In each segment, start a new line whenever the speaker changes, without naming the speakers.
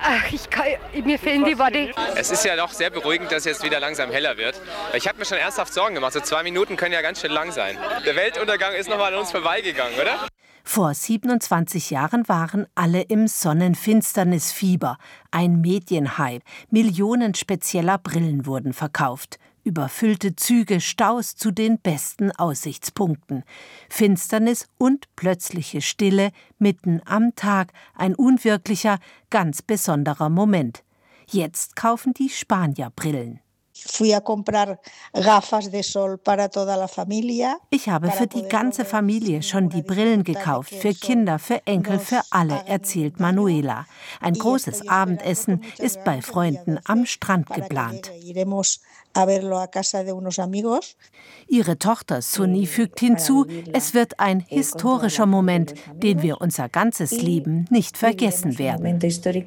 Mir fehlen die Worte.
Es ist ja doch sehr beruhigend, dass es jetzt wieder langsam heller wird. Ich habe mir schon ernsthaft Sorgen gemacht. So 2 Minuten können ja ganz schön lang sein. Der Weltuntergang ist nochmal an uns vorbeigegangen, oder?
Vor 27 Jahren waren alle im Sonnenfinsternisfieber. Ein Medienhype. Millionen spezieller Brillen wurden verkauft. Überfüllte Züge, Staus zu den besten Aussichtspunkten. Finsternis und plötzliche Stille mitten am Tag. Ein unwirklicher, ganz besonderer Moment. Jetzt kaufen die Spanier Brillen.
Ich
habe für die ganze Familie schon die Brillen gekauft, für Kinder, für Enkel, für alle, erzählt Manuela. Ein großes Abendessen ist bei Freunden am Strand geplant. Ihre Tochter Sunny fügt hinzu, es wird ein historischer Moment, den wir unser ganzes Leben nicht vergessen werden.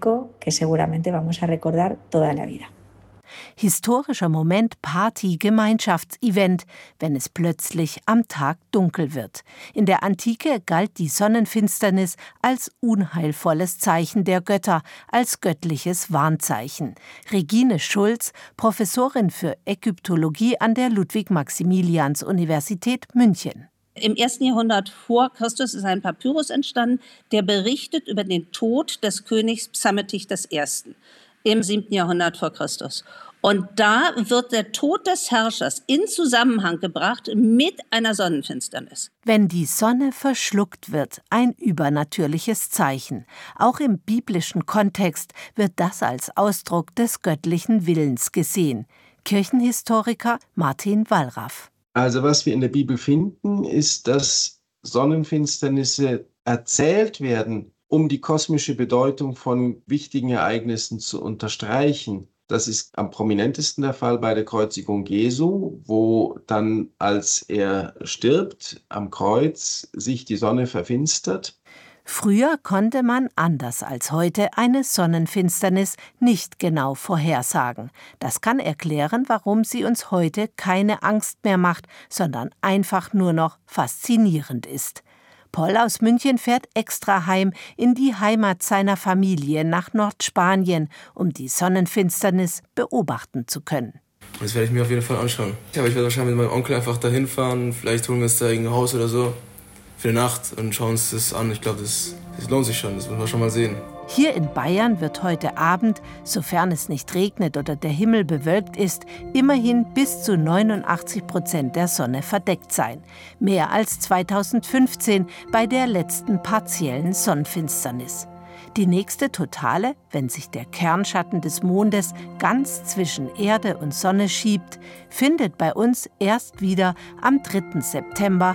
Historischer Moment, Party, Gemeinschaftsevent, wenn es plötzlich am Tag dunkel wird. In der Antike galt die Sonnenfinsternis als unheilvolles Zeichen der Götter, als göttliches Warnzeichen. Regine Schulz, Professorin für Ägyptologie an der Ludwig-Maximilians-Universität München.
Im 1. Jahrhundert vor Christus ist ein Papyrus entstanden, der berichtet über den Tod des Königs Psammeticht I. im 7. Jahrhundert vor Christus. Und da wird der Tod des Herrschers in Zusammenhang gebracht mit einer Sonnenfinsternis.
Wenn die Sonne verschluckt wird, ein übernatürliches Zeichen. Auch im biblischen Kontext wird das als Ausdruck des göttlichen Willens gesehen. Kirchenhistoriker Martin Wallraff.
Also was wir in der Bibel finden, ist, dass Sonnenfinsternisse erzählt werden, um die kosmische Bedeutung von wichtigen Ereignissen zu unterstreichen. Das ist am prominentesten der Fall bei der Kreuzigung Jesu, wo dann, als er stirbt am Kreuz, sich die Sonne verfinstert.
Früher konnte man, anders als heute, eine Sonnenfinsternis nicht genau vorhersagen. Das kann erklären, warum sie uns heute keine Angst mehr macht, sondern einfach nur noch faszinierend ist. Paul aus München fährt extra heim in die Heimat seiner Familie nach Nordspanien, um die Sonnenfinsternis beobachten zu können.
Das werde ich mir auf jeden Fall anschauen. Aber ich werde wahrscheinlich mit meinem Onkel einfach dahin fahren. Vielleicht holen wir uns da irgendein Haus oder so für die Nacht und schauen uns das an. Ich glaube, das lohnt sich schon. Das müssen wir schon mal sehen.
Hier in Bayern wird heute Abend, sofern es nicht regnet oder der Himmel bewölkt ist, immerhin bis zu 89% der Sonne verdeckt sein. Mehr als 2015 bei der letzten partiellen Sonnenfinsternis. Die nächste totale, wenn sich der Kernschatten des Mondes ganz zwischen Erde und Sonne schiebt, findet bei uns erst wieder am 3. September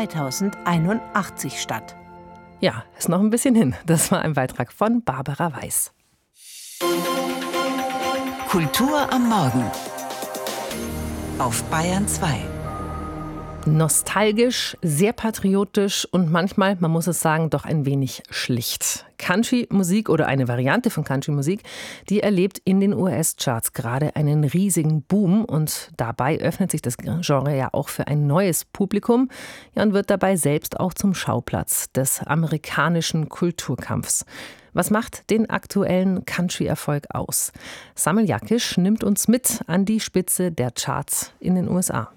2081 statt.
Ja, ist noch ein bisschen hin. Das war ein Beitrag von Barbara Weiß.
Kultur am Morgen auf Bayern 2.
Nostalgisch, sehr patriotisch und manchmal, man muss es sagen, doch ein wenig schlicht. Country-Musik oder eine Variante von Country-Musik, die erlebt in den US-Charts gerade einen riesigen Boom und dabei öffnet sich das Genre ja auch für ein neues Publikum und wird dabei selbst auch zum Schauplatz des amerikanischen Kulturkampfs. Was macht den aktuellen Country-Erfolg aus? Samuel Jakisch nimmt uns mit an die Spitze der Charts in den USA.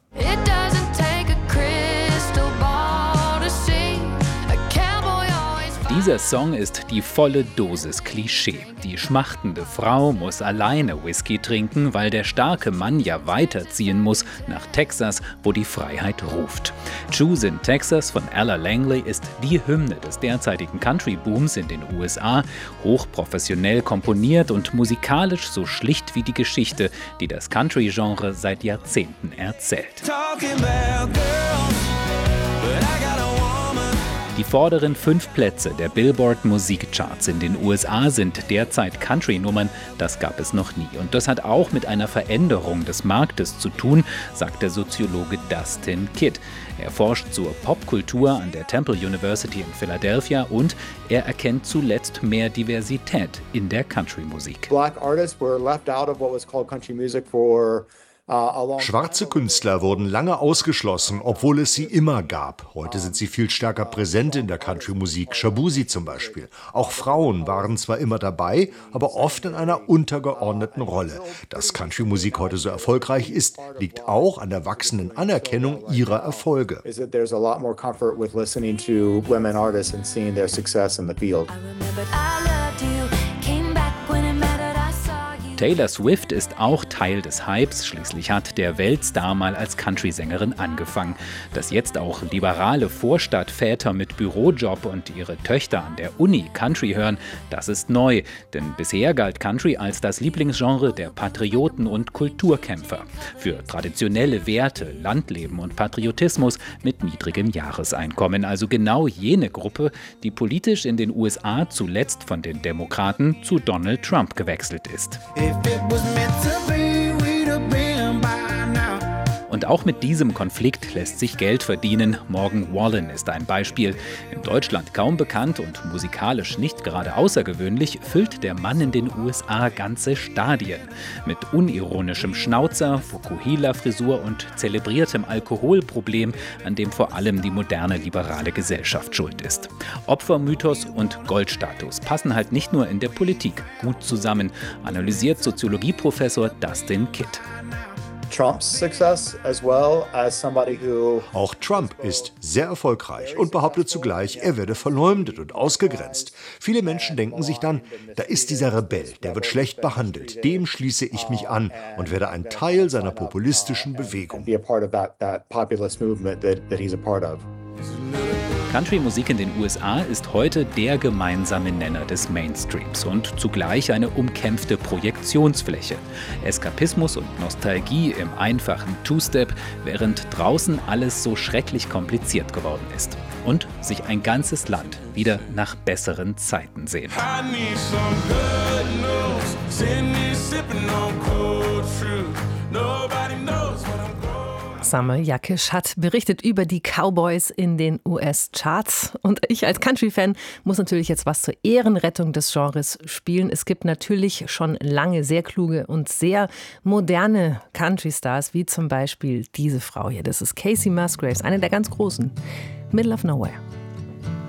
Dieser Song ist die volle Dosis Klischee. Die schmachtende Frau muss alleine Whisky trinken, weil der starke Mann ja weiterziehen muss nach Texas, wo die Freiheit ruft. Choose in Texas von Ella Langley ist die Hymne des derzeitigen Country-Booms in den USA, hochprofessionell komponiert und musikalisch so schlicht wie die Geschichte, die das Country-Genre seit Jahrzehnten erzählt. Die vorderen 5 Plätze der Billboard-Musikcharts in den USA sind derzeit Country-Nummern. Das gab es noch nie. Und das hat auch mit einer Veränderung des Marktes zu tun, sagt der Soziologe Dustin Kidd. Er forscht zur Popkultur an der Temple University in Philadelphia und er erkennt zuletzt mehr Diversität in der Country-Musik.
Black artists were left out of what was called country music for
Schwarze Künstler wurden lange ausgeschlossen, obwohl es sie immer gab. Heute sind sie viel stärker präsent in der Country-Musik, Shabuzi zum Beispiel. Auch Frauen waren zwar immer dabei, aber oft in einer untergeordneten Rolle. Dass Country-Musik heute so erfolgreich ist, liegt auch an der wachsenden Anerkennung ihrer Erfolge.
Taylor Swift ist auch Teil des Hypes, schließlich hat der Weltstar mal als Country-Sängerin angefangen. Dass jetzt auch liberale Vorstadtväter mit Bürojob und ihre Töchter an der Uni Country hören, das ist neu. Denn bisher galt Country als das Lieblingsgenre der Patrioten und Kulturkämpfer. Für traditionelle Werte, Landleben und Patriotismus mit niedrigem Jahreseinkommen. Also genau jene Gruppe, die politisch in den USA zuletzt von den Demokraten zu Donald Trump gewechselt ist. Und auch mit diesem Konflikt lässt sich Geld verdienen. Morgan Wallen ist ein Beispiel. In Deutschland kaum bekannt und musikalisch nicht gerade außergewöhnlich, füllt der Mann in den USA ganze Stadien. Mit unironischem Schnauzer, Fukuhila-Frisur und zelebriertem Alkoholproblem, an dem vor allem die moderne liberale Gesellschaft schuld ist. Opfermythos und Goldstatus passen halt nicht nur in der Politik gut zusammen, analysiert Soziologieprofessor Dustin Kidd.
Auch Trump ist sehr erfolgreich und behauptet zugleich, er werde verleumdet und ausgegrenzt. Viele Menschen denken sich dann, da ist dieser Rebell, der wird schlecht behandelt. Dem schließe ich mich an und werde ein Teil seiner populistischen Bewegung.
Country-Musik in den USA ist heute der gemeinsame Nenner des Mainstreams und zugleich eine umkämpfte Projektionsfläche. Eskapismus und Nostalgie im einfachen Two-Step, während draußen alles so schrecklich kompliziert geworden ist. Und sich ein ganzes Land wieder nach besseren Zeiten sehnt.
Summer Jakisch hat berichtet über die Cowboys in den US-Charts. Und ich als Country-Fan muss natürlich jetzt was zur Ehrenrettung des Genres spielen. Es gibt natürlich schon lange sehr kluge und sehr moderne Country-Stars, wie zum Beispiel diese Frau hier. Das ist Casey Musgraves, eine der ganz großen. Middle of Nowhere.